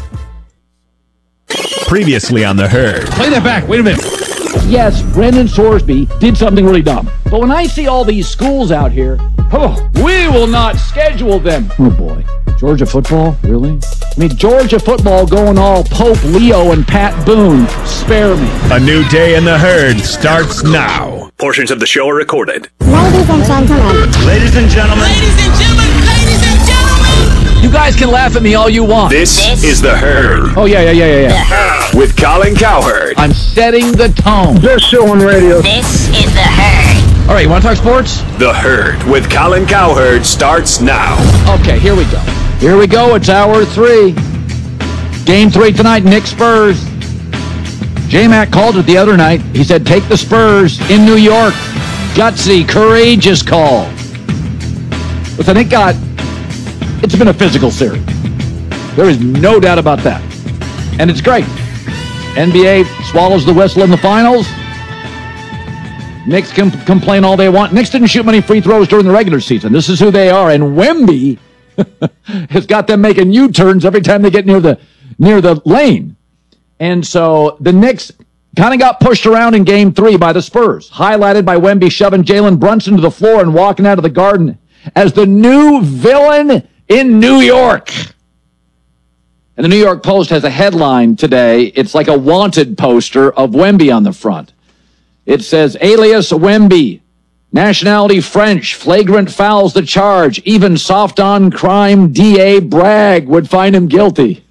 Previously on The Herd. Play that back. Wait a minute. Yes, Brendan Sorsby did something really dumb. But when I see all these schools out here, oh, we will not schedule them. Oh, boy. Georgia football? Really? I mean, Georgia football going all Pope Leo and Pat Boone. Spare me. A new day in The Herd starts now. Portions of the show are recorded. Ladies and gentlemen. Ladies and gentlemen. Ladies and gentlemen. Ladies and gentlemen. You guys can laugh at me all you want. This, this is The Herd. Oh, yeah, yeah, yeah, yeah, yeah. The Herd. With Colin Cowherd. I'm setting the tone. Best show on radio. This is The Herd. All right, you want to talk sports? The Herd with Colin Cowherd starts now. Okay, here we go. Here we go. It's hour three. Game three tonight, Knicks Spurs. J-Mac called it the other night. He said, take the Spurs in New York. Gutsy, courageous call. Listen, it got, it's been a physical series. There is no doubt about that. And it's great. N B A swallows the whistle in the finals. Knicks can complain all they want. Knicks didn't shoot many free throws during the regular season. This is who they are. And Wemby has got them making U-turns every time they get near the near the lane. And so the Knicks kind of got pushed around in game three by the Spurs, highlighted by Wemby shoving Jalen Brunson to the floor and walking out of the Garden as the new villain in New York. And the New York Post has a headline today. It's like a wanted poster of Wemby on the front. It says, alias Wemby, nationality French, flagrant fouls the charge. Even soft on crime D A Bragg would find him guilty.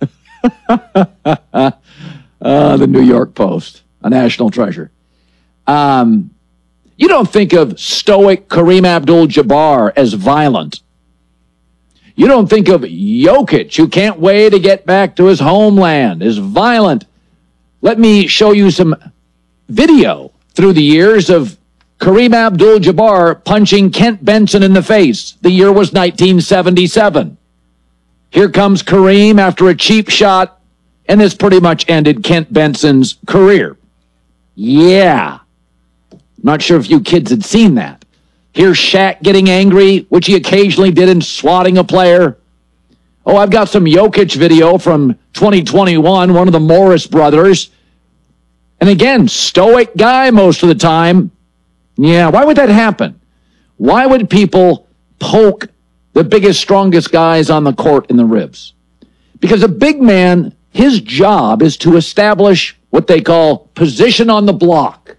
uh, the New York Post, a national treasure. Um, you don't think of stoic Kareem Abdul-Jabbar as violent. You don't think of Jokic, who can't wait to get back to his homeland, as violent. Let me show you some video through the years of Kareem Abdul-Jabbar punching Kent Benson in the face. The year was nineteen seventy-seven. Here comes Kareem after a cheap shot, and this pretty much ended Kent Benson's career. Yeah. Not sure if you kids had seen that. Here's Shaq getting angry, which he occasionally did in swatting a player. Oh, I've got some Jokic video from twenty twenty-one, one of the Morris brothers. And again, stoic guy most of the time. Yeah, why would that happen? Why would people poke the biggest, strongest guys on the court in the ribs? Because a big man, his job is to establish what they call position on the block.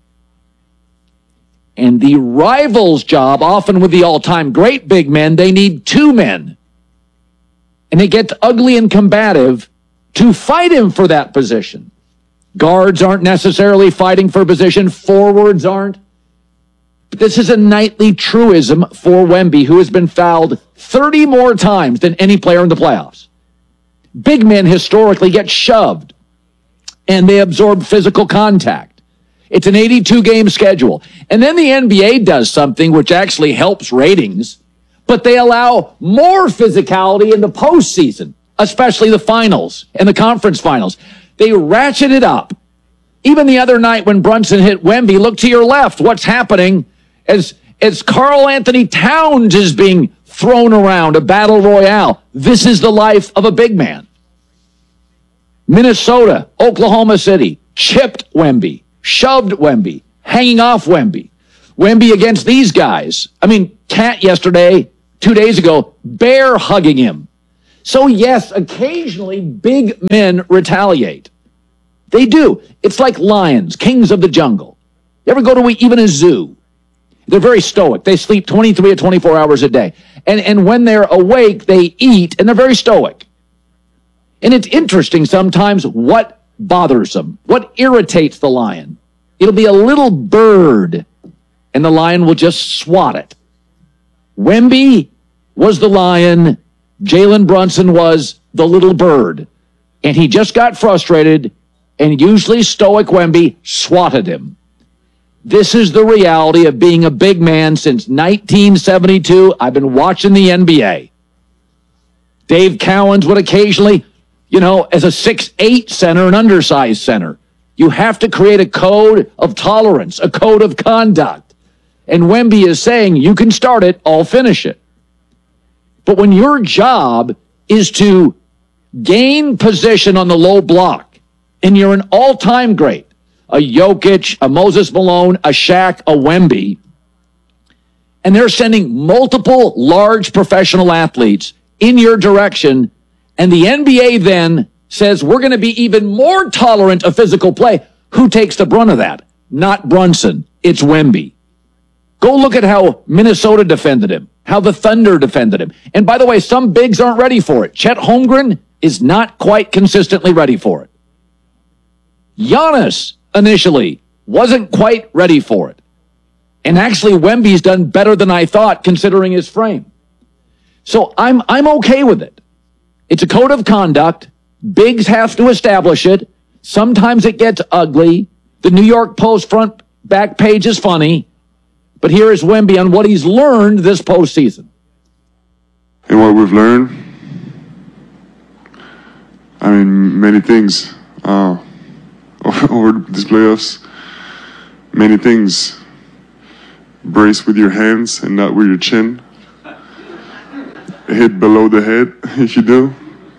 And the rival's job, often with the all-time great big men, they need two men. And it gets ugly and combative to fight him for that position. Guards aren't necessarily fighting for position. Forwards aren't. But this is a nightly truism for Wemby, who has been fouled thirty more times than any player in the playoffs. Big men historically get shoved, and they absorb physical contact. It's an eighty-two game schedule. And then the N B A does something which actually helps ratings, but they allow more physicality in the postseason, especially the finals and the conference finals. They ratchet it up. Even the other night when Brunson hit Wemby, look to your left. What's happening as, as Karl Anthony Towns is being thrown around, a battle royale. This is the life of a big man. Minnesota, Oklahoma City, chipped Wemby, shoved Wemby, hanging off Wemby. Wemby against these guys. I mean, Cat yesterday, two days ago, bear hugging him. So yes, occasionally big men retaliate. They do. It's like lions, kings of the jungle. You ever go to even a zoo? They're very stoic. They sleep twenty-three or twenty-four hours a day. And, and when they're awake, they eat, and they're very stoic. And it's interesting sometimes what bothers them, what irritates the lion. It'll be a little bird, and the lion will just swat it. Wemby was the lion. Jalen Brunson was the little bird. And he just got frustrated, and usually stoic Wemby swatted him. This is the reality of being a big man since nineteen seventy-two. I've been watching the N B A. Dave Cowens would occasionally, you know, as a six eight center, an undersized center. You have to create a code of tolerance, a code of conduct. And Wemby is saying, you can start it, I'll finish it. But when your job is to gain position on the low block, and you're an all-time great, a Jokic, a Moses Malone, a Shaq, a Wemby, and they're sending multiple large professional athletes in your direction, and the N B A then says, we're going to be even more tolerant of physical play. Who takes the brunt of that? Not Brunson. It's Wemby. Go look at how Minnesota defended him, how the Thunder defended him. And by the way, some bigs aren't ready for it. Chet Holmgren is not quite consistently ready for it. Giannis initially wasn't quite ready for it. And actually, Wemby's done better than I thought, considering his frame. So I'm I'm okay with it. It's a code of conduct. Bigs have to establish it. Sometimes it gets ugly. The New York Post front back page is funny. But here is Wemby on what he's learned this postseason. And what we've learned, I mean, many things uh, over these playoffs. Many things. Brace with your hands and not with your chin. Hit below the head if you do.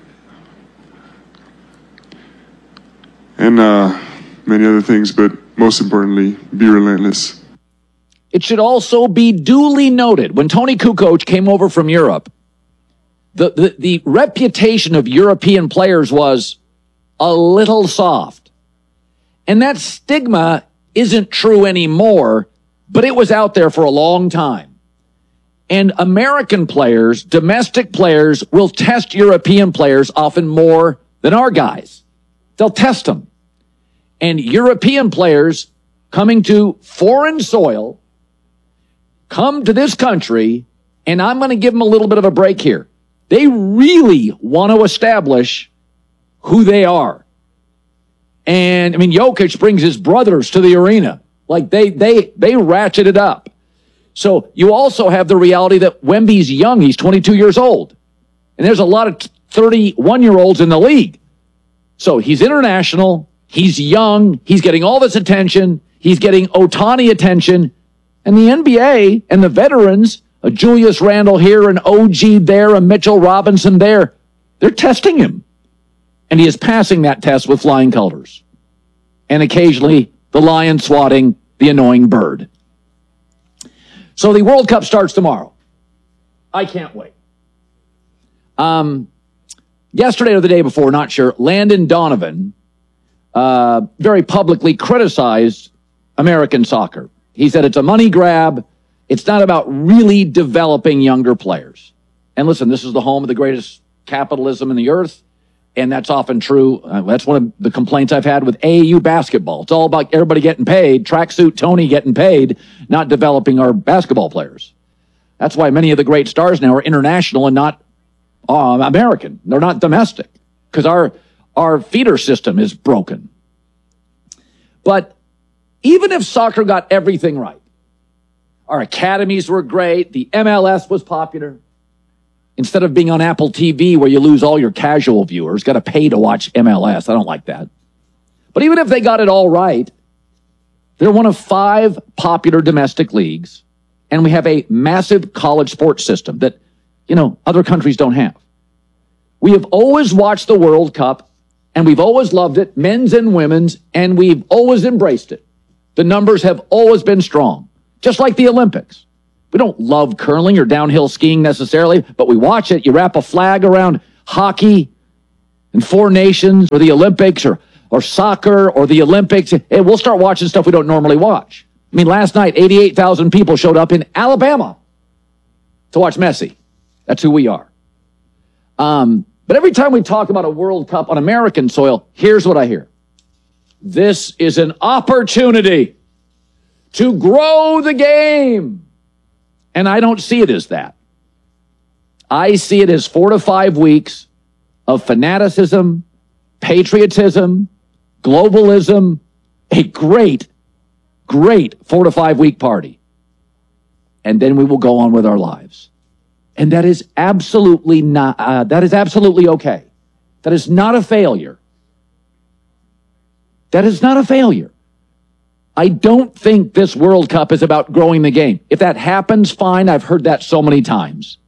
And uh, many other things, but most importantly, be relentless. It should also be duly noted, when Tony Kukoc came over from Europe, the, the, the reputation of European players was a little soft. And that stigma isn't true anymore, but it was out there for a long time. And American players, domestic players, will test European players often more than our guys. They'll test them. And European players coming to foreign soil come to this country, and I'm going to give them a little bit of a break here. They really want to establish who they are. And, I mean, Jokic brings his brothers to the arena. Like, they they they ratchet it up. So you also have the reality that Wemby's young. He's twenty-two years old. And there's a lot of thirty-one-year-olds in the league. So he's international. He's young. He's getting all this attention. He's getting Ohtani attention. And the N B A and the veterans, a Julius Randle here, an O G there, a Mitchell Robinson there, they're testing him. And he is passing that test with flying colors. And occasionally, the lion swatting the annoying bird. So the World Cup starts tomorrow. I can't wait. Um, yesterday or the day before, not sure, Landon Donovan uh, very publicly criticized American soccer. He said it's a money grab. It's not about really developing younger players. And listen, this is the home of the greatest capitalism in the earth. And that's often true. Uh, that's one of the complaints I've had with A A U basketball. It's all about everybody getting paid, tracksuit Tony getting paid, not developing our basketball players. That's why many of the great stars now are international and not uh, American. They're not domestic because our, our feeder system is broken. But even if soccer got everything right, our academies were great, the M L S was popular, instead of being on Apple T V where you lose all your casual viewers, got to pay to watch M L S. I don't like that. But even if they got it all right, they're one of five popular domestic leagues, and we have a massive college sports system that, you know, other countries don't have. We have always watched the World Cup, and we've always loved it, men's and women's, and we've always embraced it. The numbers have always been strong, just like the Olympics. We don't love curling or downhill skiing necessarily, but we watch it. You wrap a flag around hockey and Four Nations or the Olympics or, or soccer or the Olympics. And we'll start watching stuff we don't normally watch. I mean, last night, eighty-eight thousand people showed up in Alabama to watch Messi. That's who we are. Um, but every time we talk about a World Cup on American soil, here's what I hear. This is an opportunity to grow the game. And I don't see it as that. I see it as four to five weeks of fanaticism, patriotism, globalism, a great, great four to five week party. And then we will go on with our lives. And that is absolutely not, uh, that is absolutely okay. That is not a failure. That is not a failure. I don't think this World Cup is about growing the game. If that happens, fine. I've heard that so many times.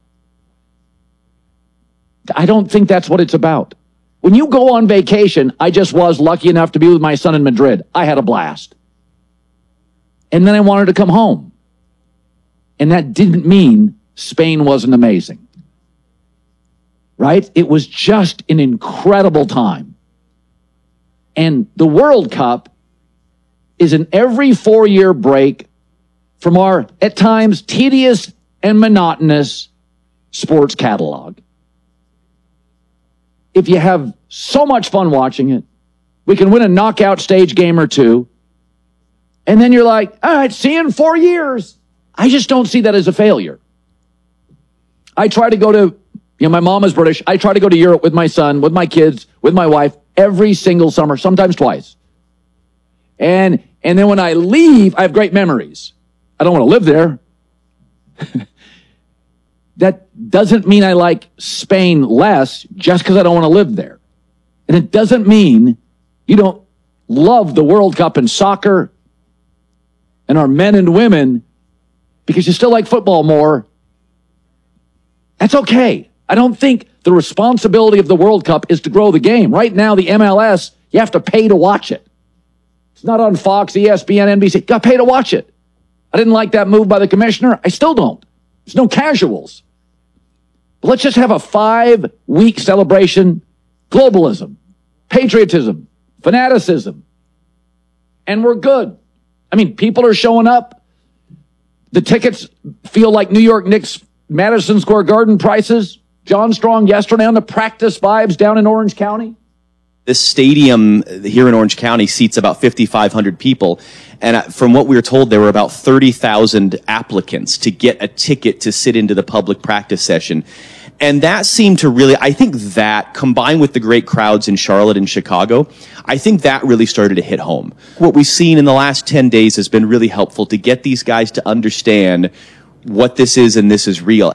I don't think that's what it's about. When you go on vacation, I just was lucky enough to be with my son in Madrid. I had a blast. And then I wanted to come home. And that didn't mean Spain wasn't amazing. Right? It was just an incredible time. And the World Cup is an every four-year break from our, at times, tedious and monotonous sports catalog. If you have so much fun watching it, we can win a knockout stage game or two, and then you're like, all right, see you in four years. I just don't see that as a failure. I try to go to, you know, my mom is British. I try to go to Europe with my son, with my kids, with my wife, every single summer, sometimes twice. And And then when I leave, I have great memories. I don't want to live there. That doesn't mean I like Spain less just because I don't want to live there. And it doesn't mean you don't love the World Cup and soccer and our men and women because you still like football more. That's okay. I don't think the responsibility of the World Cup is to grow the game. Right now, the M L S, you have to pay to watch it. It's not on Fox, E S P N, N B C. You got to pay to watch it. I didn't like that move by the commissioner. I still don't. There's no casuals. But let's just have a five-week celebration. Globalism, patriotism, fanaticism. And we're good. I mean, people are showing up. The tickets feel like New York Knicks Madison Square Garden prices. John Strong yesterday on the practice vibes down in Orange County. This stadium here in Orange County seats about fifty-five hundred people. And from what we were told, there were about thirty thousand applicants to get a ticket to sit into the public practice session. And that seemed to really, I think that, combined with the great crowds in Charlotte and Chicago, I think that really started to hit home. What we've seen in the last ten days has been really helpful to get these guys to understand what this is and this is real.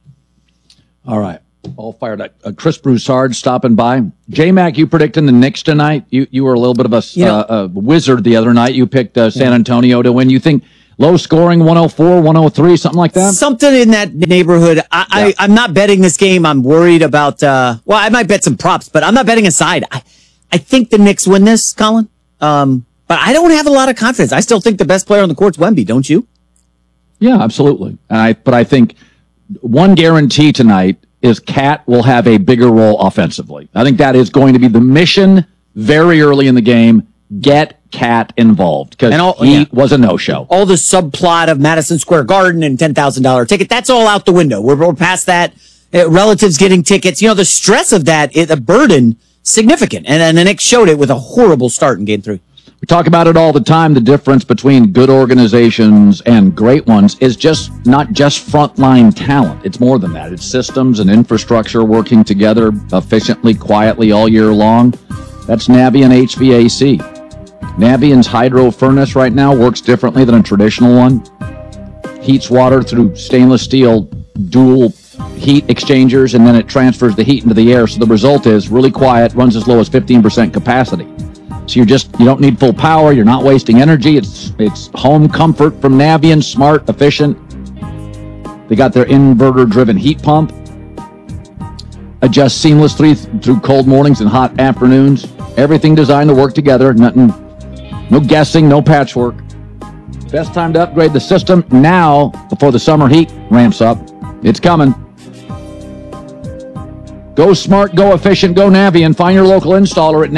All right. All fired up. Uh, Chris Broussard stopping by. J-Mac, you predicting the Knicks tonight? You you were a little bit of a, You know- uh, a wizard the other night. You picked uh, San Antonio to win. You think low scoring, one oh four, one oh three, something like that? Something in that neighborhood. I, I, I'm not betting this game. I'm worried about, uh, well, I might bet some props, but I'm not betting a side. I, I think the Knicks win this, Colin. Um, but I don't have a lot of confidence. I still think the best player on the court's Wemby, don't you? Yeah, absolutely. And I, but I think one guarantee tonight is Cat will have a bigger role offensively. I think that is going to be the mission very early in the game. Get Cat involved because he yeah. was a no-show. All the subplot of Madison Square Garden and ten thousand dollars ticket, that's all out the window. We're, we're past that. Uh, relatives getting tickets. You know, the stress of that, it, the burden significant. And, and the Knicks showed it with a horrible start in game three. We talk about it all the time. The difference between good organizations and great ones is just not just frontline talent. It's more than that. It's systems and infrastructure working together efficiently, quietly all year long. That's Navien H V A C. Navien's hydro furnace right now works differently than a traditional one. Heats water through stainless steel dual heat exchangers, and then it transfers the heat into the air. So the result is really quiet, runs as low as fifteen percent capacity. So you're just, you don't need full power. You're not wasting energy. It's it's home comfort from Navien, smart, efficient. They got their inverter-driven heat pump. Adjusts seamlessly through cold mornings and hot afternoons. Everything designed to work together. Nothing, no guessing, no patchwork. Best time to upgrade the system now before the summer heat ramps up. It's coming. Go smart, go efficient, go Navien. Find your local installer at